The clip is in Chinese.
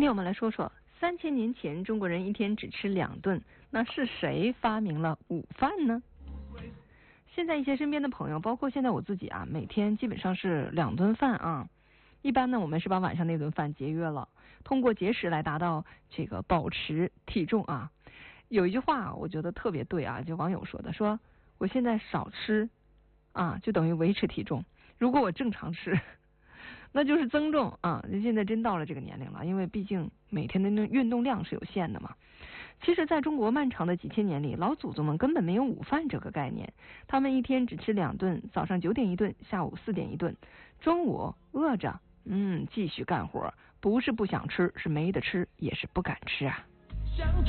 今天我们来说说3000年前中国人一天只吃2顿，那是谁发明了午饭呢？现在一些身边的朋友，包括现在我自己啊，每天基本上是2顿饭啊。一般呢，我们是把晚上那顿饭节约了，通过节食来达到这个保持体重啊。有一句话我觉得特别对啊，就网友说的，说我现在少吃啊，就等于维持体重。如果我正常吃，那就是增重啊！现在真到了这个年龄了，因为毕竟每天的运动量是有限的嘛。其实在中国漫长的几千年里，老祖宗们根本没有午饭这个概念，他们一天只吃2顿，早上9点一顿，下午4点一顿，中午饿着继续干活，不是不想吃，是没得吃，也是不敢吃啊。